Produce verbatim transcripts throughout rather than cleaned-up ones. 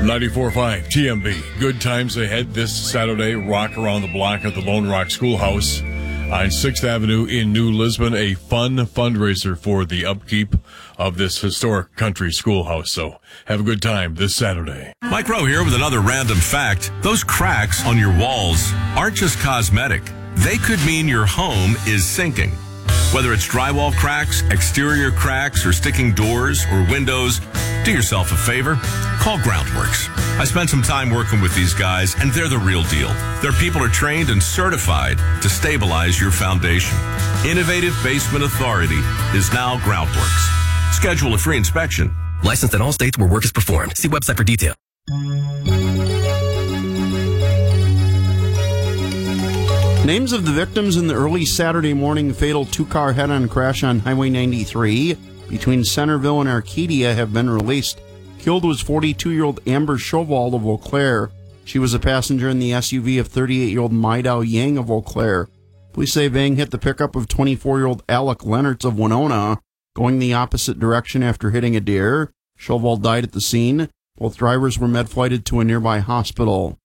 ninety-four point five T M B. Good times ahead this Saturday. Rock around the block at the Lone Rock Schoolhouse on sixth Avenue in New Lisbon. A fun fundraiser for the upkeep of this historic country schoolhouse. So have a good time this Saturday. Mike Rowe here with another random fact. Those cracks on your walls aren't just cosmetic. They could mean your home is sinking. Whether it's drywall cracks, exterior cracks, or sticking doors or windows, do yourself a favor. Call Groundworks. I spent some time working with these guys, and they're the real deal. Their people are trained and certified to stabilize your foundation. Innovative Basement Authority is now Groundworks. Schedule a free inspection. Licensed in all states where work is performed. See website for detail. Names of the victims in the early Saturday morning fatal two-car head-on crash on Highway ninety-three between Centerville and Arcadia have been released. Killed was forty-two-year-old Amber Chauval of Eau Claire. She was a passenger in the S U V of thirty-eight-year-old Maidao Yang of Eau Claire. Police say Vang hit the pickup of twenty-four-year-old Alec Lennertz of Winona, going the opposite direction after hitting a deer. Chauval died at the scene. Both drivers were med-flighted to a nearby hospital.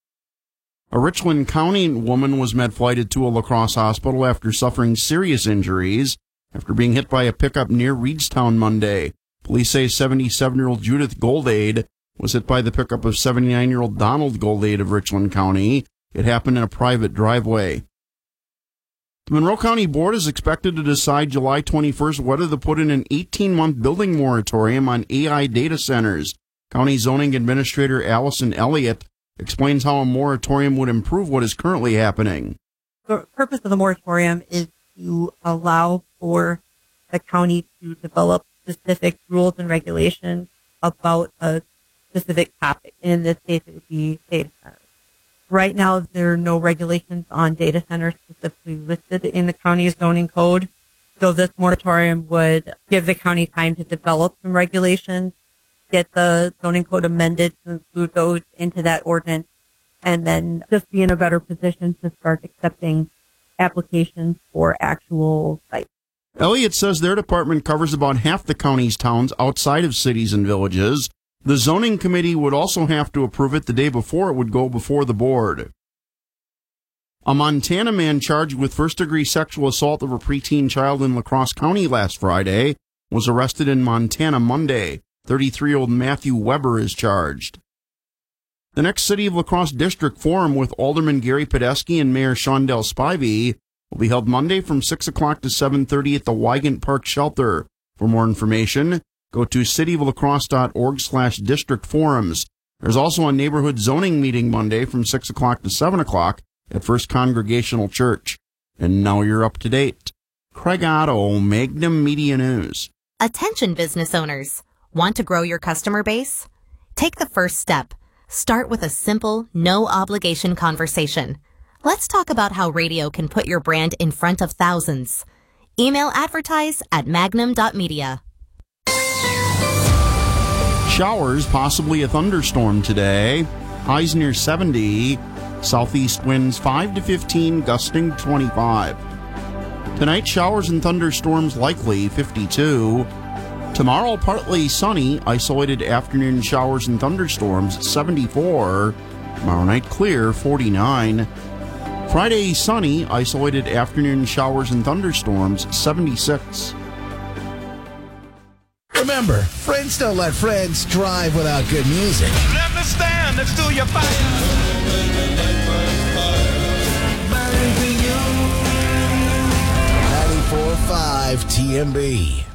A Richland County woman was med-flighted to a La Crosse hospital after suffering serious injuries after being hit by a pickup near Reedstown Monday. Police say seventy-seven-year-old Judith Goldade was hit by the pickup of seventy-nine-year-old Donald Goldade of Richland County. It happened in a private driveway. The Monroe County Board is expected to decide July twenty-first whether to put in an eighteen-month building moratorium on A I data centers. County Zoning Administrator Allison Elliott explains how a moratorium would improve what is currently happening. The purpose of the moratorium is to allow for the county to develop specific rules and regulations about a specific topic. In this case, it would be data centers. Right now, there are no regulations on data centers specifically listed in the county's zoning code. So this moratorium would give the county time to develop some regulations, get the zoning code amended to include those into that ordinance, and then just be in a better position to start accepting applications for actual sites. Elliott says their department covers about half the county's towns outside of cities and villages. The zoning committee would also have to approve it the day before it would go before the board. A Montana man charged with first-degree sexual assault of a preteen child in La Crosse County last Friday was arrested in Montana Monday. thirty-three-year-old Matthew Weber is charged. The next City of La Crosse District Forum with Alderman Gary Podesky and Mayor Shondell Spivey will be held Monday from six o'clock to seven thirty at the Wygant Park Shelter. For more information, go to cityoflacrosse.org slash district forums. There's also a neighborhood zoning meeting Monday from six o'clock to seven o'clock at First Congregational Church. And now you're up to date. Craig Otto, Magnum Media News. Attention business owners. Want to grow your customer base? Take the first step. Start with a simple, no-obligation conversation. Let's talk about how radio can put your brand in front of thousands. Email advertise at magnum dot media. Showers, possibly a thunderstorm today. Highs near seventy. Southeast winds five to fifteen, gusting twenty-five. Tonight, showers and thunderstorms likely, fifty-two. Tomorrow, partly sunny, isolated afternoon showers and thunderstorms, seventy-four. Tomorrow night, clear, forty-nine. Friday, sunny, isolated afternoon showers and thunderstorms, seventy-six. Remember, friends don't let friends drive without good music. Let me stand next to your fire. ninety-four point five T M B.